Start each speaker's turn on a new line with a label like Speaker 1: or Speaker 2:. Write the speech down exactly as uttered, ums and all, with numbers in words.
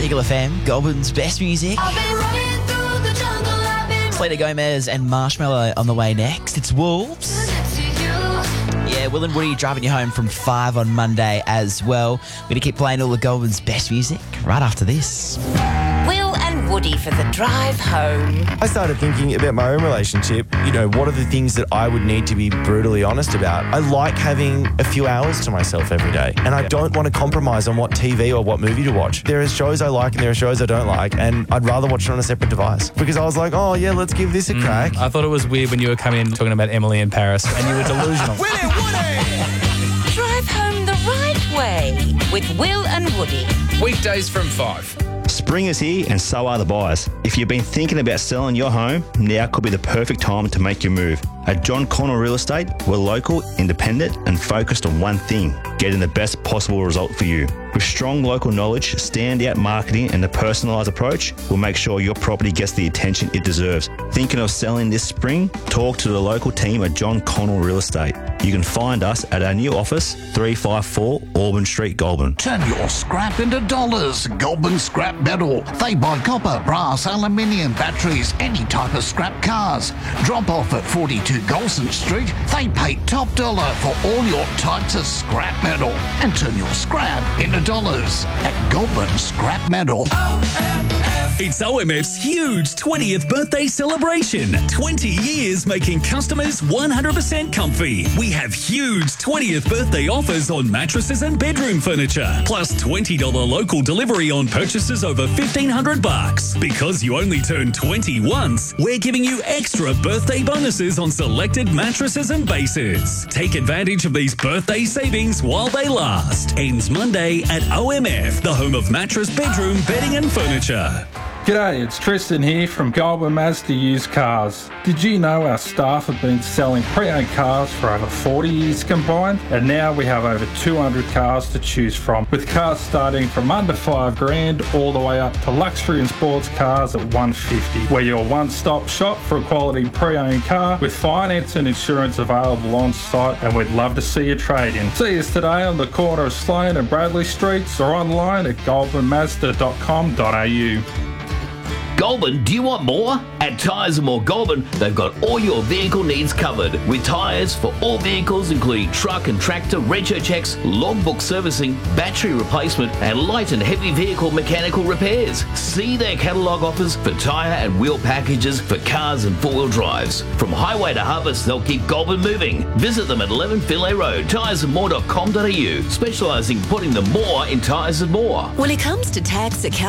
Speaker 1: Eagle F M, Goulburn's best music. Selena Gomez and Marshmello on the way next. It's Wolves. Yeah, Will and Woody driving you home from five on Monday as well. We're going to keep playing all the Goulburn's best music right after this.
Speaker 2: Will and Woody for the drive home.
Speaker 3: I started thinking about my own relationship. You know, what are the things that I would need to be brutally honest about? I like having a few hours to myself every day, and I don't want to compromise on what T V or what movie to watch. There are shows I like and there are shows I don't like, and I'd rather watch it on a separate device because I was like, oh yeah, let's give this a crack.
Speaker 4: Mm, I thought it was weird when you were coming in talking about Emily in Paris and you were delusional.
Speaker 2: Will and Woody! Drive home the right way with Will and Woody.
Speaker 5: Weekdays from five.
Speaker 6: Spring is here and so are the buyers. If you've been thinking about selling your home, now could be the perfect time to make your move. At John Connell Real Estate, we're local, independent and focused on one thing, getting the best possible result for you. With strong local knowledge, standout marketing and a personalised approach, we'll make sure your property gets the attention it deserves. Thinking of selling this spring? Talk to the local team at John Connell Real Estate. You can find us at our new office, three five four Auburn Street, Goulburn.
Speaker 7: Turn your scrap into dollars. Goulburn Scrap Metal. They buy copper, brass, aluminium, batteries, any type of scrap cars. Drop off at forty-two Golson Street. They pay top dollar for all your types of scrap metal. And turn your scrap into dollars at Goulburn Scrap Metal.
Speaker 8: It's O M F's huge twentieth birthday celebration. twenty years making customers one hundred percent comfy. We have huge twentieth birthday offers on mattresses and bedroom furniture, plus twenty dollars local delivery on purchases over fifteen hundred bucks. Because you only turn twenty once, we're giving you extra birthday bonuses on selected mattresses and bases. Take advantage of these birthday savings while they last. Ends Monday at O M F, the home of mattress, bedroom, bedding and furniture.
Speaker 9: G'day, it's Tristan here from Goulburn Mazda Used Cars. Did you know our staff have been selling pre-owned cars for over forty years combined? And now we have over two hundred cars to choose from, with cars starting from under five grand all the way up to luxury and sports cars at one fifty. We're your one-stop shop for a quality pre-owned car with finance and insurance available on site, and we'd love to see you trade in. See us today on the corner of Sloane and Bradley Streets or online at goulburn mazda dot com dot a u.
Speaker 10: Goulburn, do you want more? At Tyres and More Goulburn, they've got all your vehicle needs covered, with tyres for all vehicles including truck and tractor, rego checks, logbook servicing, battery replacement and light and heavy vehicle mechanical repairs. See their catalogue offers for tyre and wheel packages for cars and four-wheel drives. From highway to harvest, they'll keep Goulburn moving. Visit them at eleven Philae Road, tyres and more dot com dot a u, specialising in putting the more in tyres and more.
Speaker 2: When it comes to tax, account